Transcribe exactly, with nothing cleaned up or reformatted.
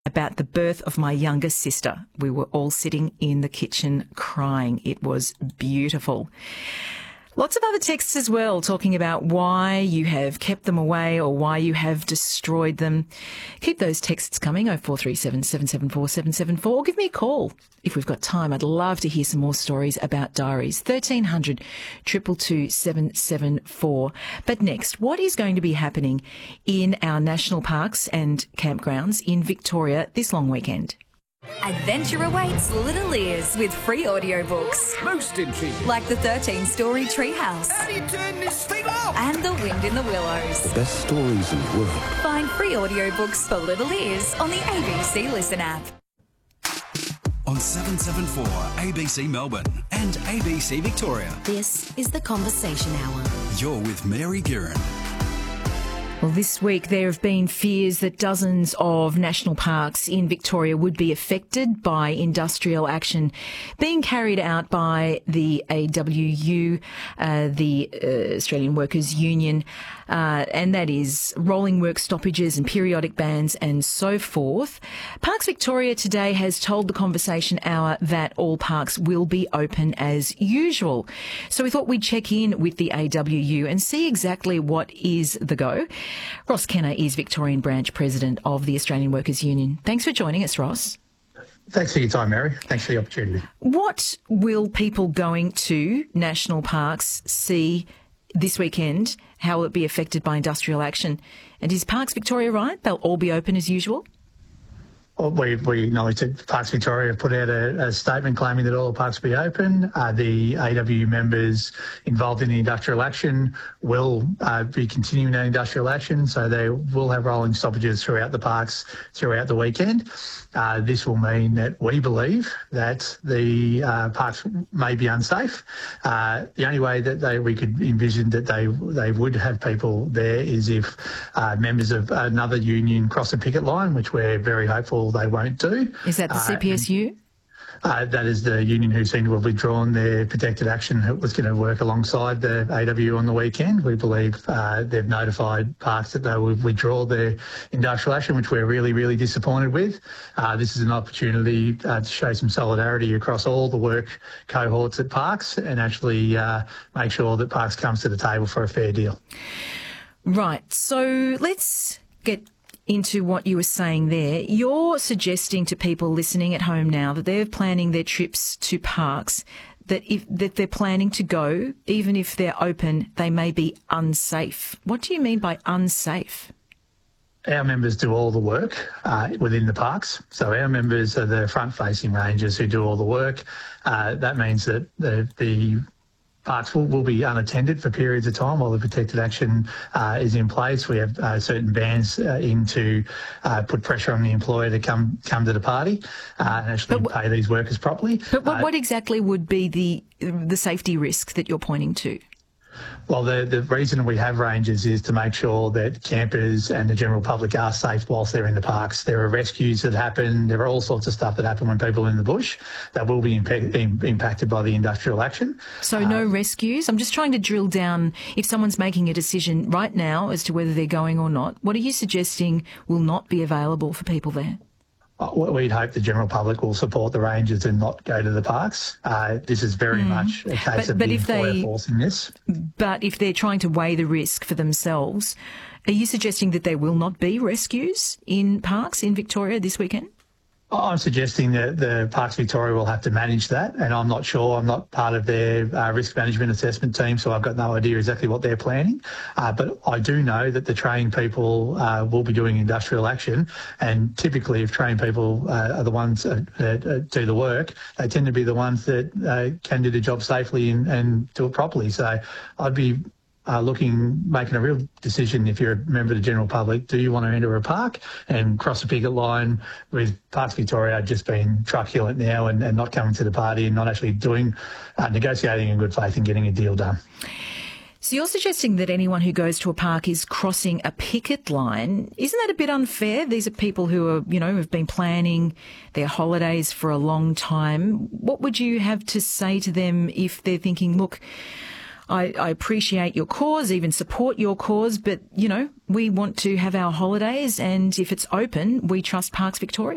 about the birth of my younger sister. We were all sitting in the kitchen crying. It was beautiful. Lots of other texts as well talking about why you have kept them away or why you have destroyed them. Keep those texts coming, oh four three seven, seven seven four, seven seven four, or give me a call if we've got time. I'd love to hear some more stories about diaries. thirteen hundred, two two two, seven seven four. But next, what is going to be happening in our national parks and campgrounds in Victoria this long weekend? Adventure awaits Little Ears with free audiobooks. Most intriguing. Like the thirteen-story Treehouse. How do you turn this thing off? And The Wind in the Willows. The best stories in the world. Find free audiobooks for Little Ears on the A B C Listen app. On seven seven four A B C Melbourne and A B C Victoria. This is The Conversation Hour. You're with Mary Guerin. Well, this week there have been fears that dozens of national parks in Victoria would be affected by industrial action being carried out by the A W U, uh, the uh, Australian Workers' Union, uh, and that is rolling work stoppages and periodic bans and so forth. Parks Victoria today has told the Conversation Hour that all parks will be open as usual. So we thought we'd check in with the A W U and see exactly what is the go. Ross Kenner is Victorian Branch President of the Australian Workers' Union. Thanks for joining us, Ross. Thanks for your time, Mary. Thanks for the opportunity. What will people going to national parks see this weekend? How will it be affected by industrial action? And is Parks Victoria right? They'll all be open as usual? Well, we, we acknowledge that Parks Victoria put out a, a statement claiming that all parks will be open. Uh, the A W U members involved in the industrial action will uh, be continuing that industrial action, so they will have rolling stoppages throughout the parks throughout the weekend. Uh, this will mean that we believe that the uh, parks may be unsafe. Uh, the only way that they, we could envision that they they would have people there is if uh, members of another union cross a picket line, which we're very hopeful they won't do. Is that the C P S U? Uh, Uh, that is the union who seem to have withdrawn their protected action that was going to work alongside the A W U on the weekend. We believe uh, they've notified parks that they will withdraw their industrial action, which we're really, really disappointed with. Uh, this is an opportunity uh, to show some solidarity across all the work cohorts at parks and actually uh, make sure that parks comes to the table for a fair deal. Right. So let's get into what you were saying there. You're suggesting to people listening at home now that they're planning their trips to parks, that if that they're planning to go, even if they're open, they may be unsafe. What do you mean by unsafe? Our members do all the work uh, within the parks. So our members are the front-facing rangers who do all the work. Uh, that means that the, the parks will, will be unattended for periods of time while the protected action uh, is in place. We have uh, certain bans uh, in to uh, put pressure on the employer to come come to the party uh, and actually but, pay these workers properly. But what, uh, what exactly would be the the safety risk that you're pointing to? Well, the, the reason we have rangers is to make sure that campers and the general public are safe whilst they're in the parks. There are rescues that happen. There are all sorts of stuff that happen when people are in the bush that will be impa- im- impacted by the industrial action. So no uh, rescues? I'm just trying to drill down. If someone's making a decision right now as to whether they're going or not, what are you suggesting will not be available for people there? We'd hope the general public will support the rangers and not go to the parks. Uh, this is very mm. much a case but, of but the if employer they, forcing this. But if they're trying to weigh the risk for themselves, are you suggesting that there will not be rescues in parks in Victoria this weekend? I'm suggesting that the Parks Victoria will have to manage that, and I'm not sure. I'm not part of their uh, risk management assessment team, so I've got no idea exactly what they're planning. Uh, but I do know that the trained people uh, will be doing industrial action, and typically if trained people uh, are the ones that uh, do the work, they tend to be the ones that uh, can do the job safely and, and do it properly. So I'd be Uh, looking, making a real decision if you're a member of the general public. Do you want to enter a park and cross a picket line? With Parks Victoria just being truculent now and, and not coming to the party and not actually doing, uh, negotiating in good faith and getting a deal done. So you're suggesting that anyone who goes to a park is crossing a picket line. Isn't that a bit unfair? These are people who are, you know, have been planning their holidays for a long time. What would you have to say to them if they're thinking, look, I, I appreciate your cause, even support your cause, but, you know, we want to have our holidays, and if it's open, we trust Parks Victoria?